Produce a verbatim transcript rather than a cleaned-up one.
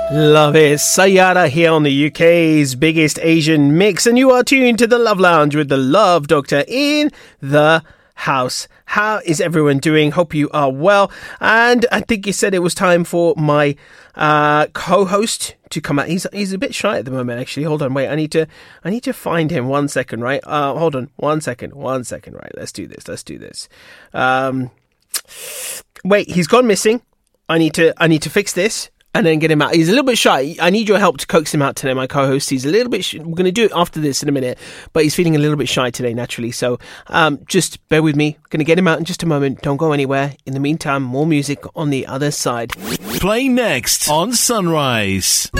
Love it. Sayara here on the U K's biggest Asian mix, and you are tuned to the Love Lounge with the Love Doctor in the house. How is everyone doing? Hope you are well. And I think you said it was time for my uh, co-host to come out. He's he's a bit shy at the moment, actually. Hold on, wait. I need to I need to find him. One second, right? Uh, hold on, one second, one second. Right, let's do this. Let's do this. Um, wait, he's gone missing. I need to I need to fix this. And then get him out. He's a little bit shy. I need your help to coax him out today, my co-host. He's a little bit... Sh- We're going to do it after this in a minute. But he's feeling a little bit shy today, naturally. So um, just bear with me. Going to get him out in just a moment. Don't go anywhere. In the meantime, more music on the other side. Play next on Sunrise.